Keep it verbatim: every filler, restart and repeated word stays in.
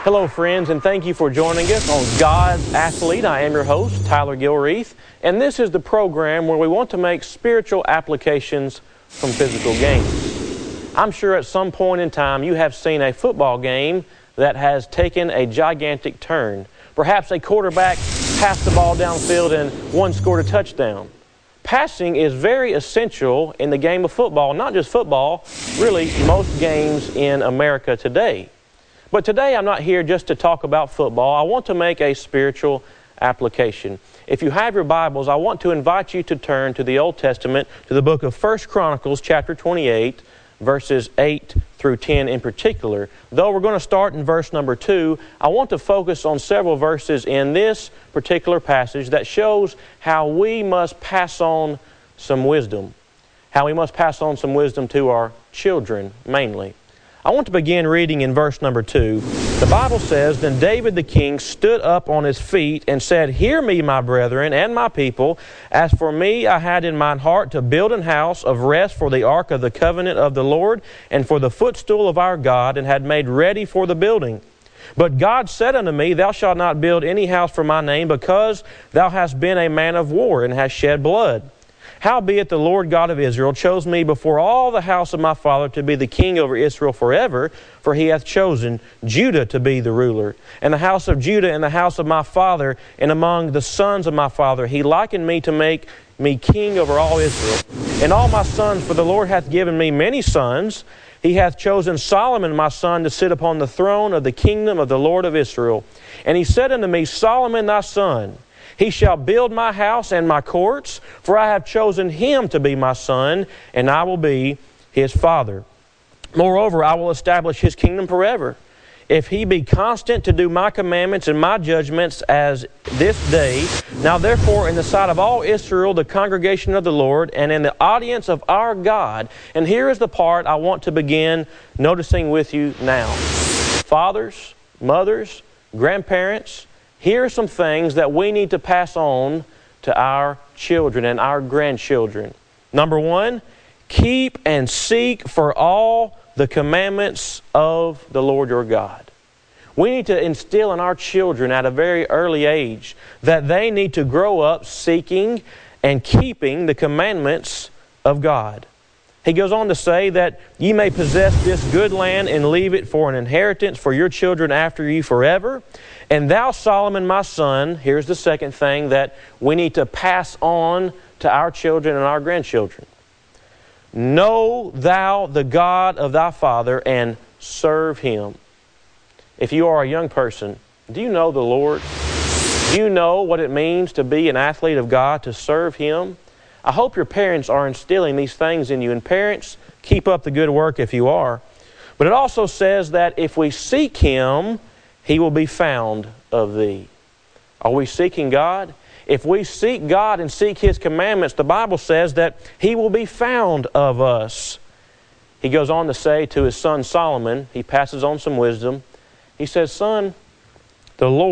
Hello friends, and thank you for joining us on God's Athlete. I am your host, Tyler Gilreath, and this is the program where we want to make spiritual applications from physical games. I'm sure at some point in time you have seen a football game that has taken a gigantic turn. Perhaps a quarterback passed the ball downfield and one scored a touchdown. Passing is very essential in the game of football, not just football, really most games in America today. But today I'm not here just to talk about football. I want to make a spiritual application. If you have your Bibles, I want to invite you to turn to the Old Testament, to the book of First Chronicles, chapter twenty-eight, verses eight through ten in particular. Though we're going to start in verse number two, I want to focus on several verses in this particular passage that shows how we must pass on some wisdom. How we must pass on some wisdom to our children, mainly. I want to begin reading in verse number two. The Bible says, "Then David the king stood up on his feet and said, Hear me, my brethren and my people. As for me, I had in mine heart to build an house of rest for the ark of the covenant of the Lord and for the footstool of our God, and had made ready for the building. But God said unto me, Thou shalt not build any house for my name, because thou hast been a man of war and hast shed blood. Howbeit the Lord God of Israel chose me before all the house of my father to be the king over Israel forever, for he hath chosen Judah to be the ruler. And the house of Judah and the house of my father, and among the sons of my father, he likened me to make me king over all Israel. And all my sons, for the Lord hath given me many sons, he hath chosen Solomon my son to sit upon the throne of the kingdom of the Lord of Israel. And he said unto me, Solomon thy son, he shall build my house and my courts, for I have chosen him to be my son, and I will be his father. Moreover, I will establish his kingdom forever. If he be constant to do my commandments and my judgments as this day, now therefore in the sight of all Israel, the congregation of the Lord, and in the audience of our God." And here is the part I want to begin noticing with you now. Fathers, mothers, grandparents, here are some things that we need to pass on to our children and our grandchildren. Number one, keep and seek for all the commandments of the Lord your God. We need to instill in our children at a very early age that they need to grow up seeking and keeping the commandments of God. He goes on to say that ye may possess this good land and leave it for an inheritance for your children after you forever. And thou, Solomon, my son," here's the second thing that we need to pass on to our children and our grandchildren. "Know thou the God of thy father and serve him." If you are a young person, do you know the Lord? Do you know what it means to be an athlete of God, to serve him? I hope your parents are instilling these things in you. And parents, keep up the good work if you are. But it also says that if we seek him, he will be found of thee. Are we seeking God? If we seek God and seek his commandments, the Bible says that he will be found of us. He goes on to say to his son Solomon, he passes on some wisdom. He says, "Son, the Lord